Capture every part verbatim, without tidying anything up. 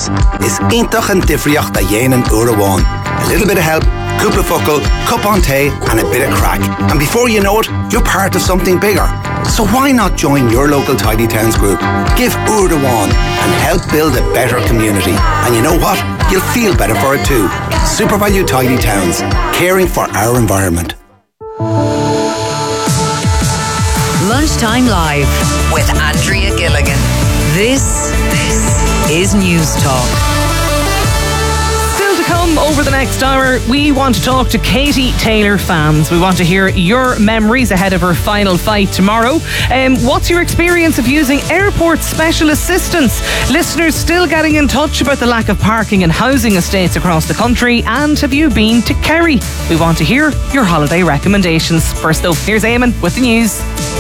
Towns is intach and difriocht da yen and Urawan. A little bit of help, couple of fuckle, cup on tea and a bit of crack. And before you know it, you're part of something bigger. So why not join your local Tidy Towns group? Give Urawan and help build a better community. And you know what? You'll feel better for it too. SuperValu Tidy Towns, caring for our environment. Lunchtime Live with Andrea Gilligan. This, this is News Talk. Still to come over the next hour, we want to talk to Katie Taylor fans. We want to hear your memories ahead of her final fight tomorrow. Um, what's your experience of using airport special assistance? Listeners still getting in touch about the lack of parking and housing estates across the country. And have you been to Kerry? We want to hear your holiday recommendations. First though, here's Eamon with the news.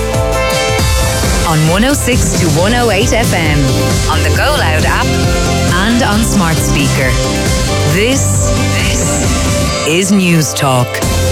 On one oh six to one oh eight F M, on the Go Loud app, and on smart speaker. This, this is News Talk.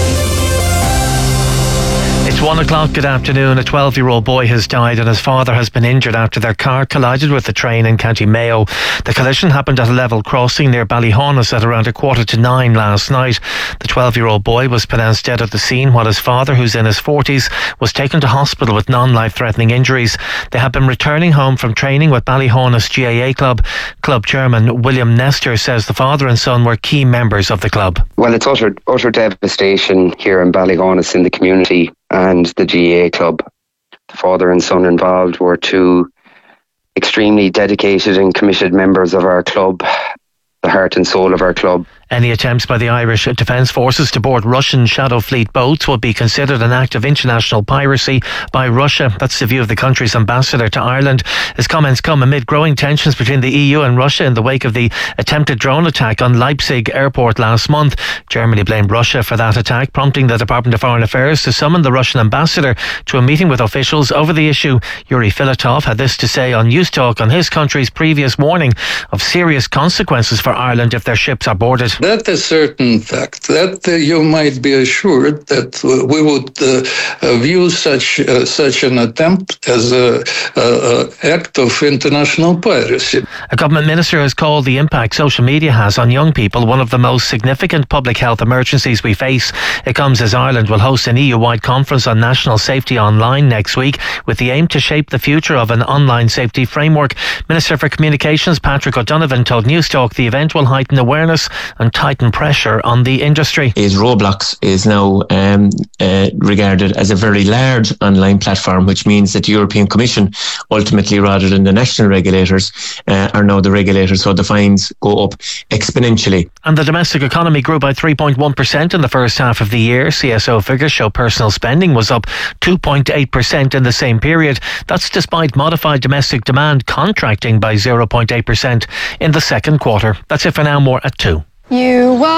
It's one o'clock, good afternoon. A twelve-year-old boy has died and his father has been injured after their car collided with the train in County Mayo. The collision happened at a level crossing near Ballyhonus at around a quarter to nine last night. The twelve-year-old boy was pronounced dead at the scene, while his father, who's in his forties, was taken to hospital with non-life-threatening injuries. They have been returning home from training with Ballyhonus G A A Club. Club chairman William Nestor says the father and son were key members of the club. Well, it's utter, utter devastation here in Ballyhonus in the community and the G A A Club. The father and son involved were two extremely dedicated and committed members of our club, the heart and soul of our club. Any attempts by the Irish Defence Forces to board Russian Shadow Fleet boats will be considered an act of international piracy by Russia. That's the view of the country's ambassador to Ireland. His comments come amid growing tensions between the E U and Russia in the wake of the attempted drone attack on Leipzig airport last month. Germany blamed Russia for that attack, prompting the Department of Foreign Affairs to summon the Russian ambassador to a meeting with officials over the issue. Yuri Filatov had this to say on News Talk on his country's previous warning of serious consequences for Ireland if their ships are boarded. That is certain fact. That uh, you might be assured that uh, we would uh, uh, view such uh, such an attempt as a, a, a act of international piracy. A government minister has called the impact social media has on young people one of the most significant public health emergencies we face. It comes as Ireland will host an E U-wide conference on national safety online next week with the aim to shape the future of an online safety framework. Minister for Communications Patrick O'Donovan told News Talk the event will heighten awareness and tighten pressure on the industry. Is Roblox is now um, uh, regarded as a very large online platform, which means that the European Commission, ultimately rather than the national regulators, uh, are now the regulators, so the fines go up exponentially. And the domestic economy grew by three point one percent in the first half of the year. C S O figures show personal spending was up two point eight percent in the same period. That's despite modified domestic demand contracting by zero point eight percent in the second quarter. That's it for now. More at two. You